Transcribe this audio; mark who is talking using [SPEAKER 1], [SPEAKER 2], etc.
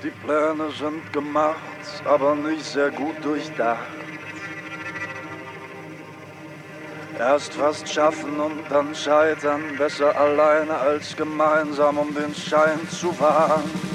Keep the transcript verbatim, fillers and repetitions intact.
[SPEAKER 1] Die Pläne sind gemacht, aber nicht sehr gut durchdacht. Erst fast schaffen und dann scheitern, besser alleine als gemeinsam, um den Schein zu wahren.